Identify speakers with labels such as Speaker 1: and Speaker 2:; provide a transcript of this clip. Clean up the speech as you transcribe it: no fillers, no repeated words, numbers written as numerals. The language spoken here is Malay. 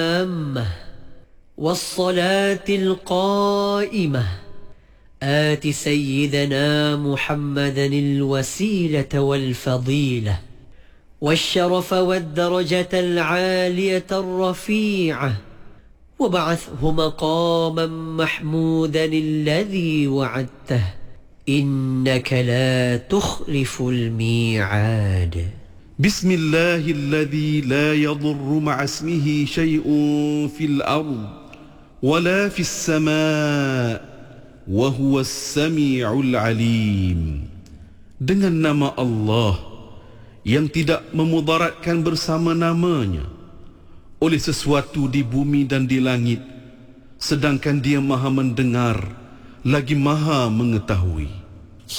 Speaker 1: والصلاة القائمة آت سيدنا محمدا الوسيلة والفضيلة والشرف والدرجة العالية الرفيعة وبعثه مقاما محمودا الذي وعدته إنك لا تخلف الميعاد.
Speaker 2: بسم الله الذي لا يضر مع اسمه شيء في الأرض ولا في السماء وهو السميع العليم. Dengan nama Allah yang tidak memudaratkan bersama namanya oleh sesuatu di bumi dan di langit, sedangkan Dia Maha mendengar lagi Maha mengetahui.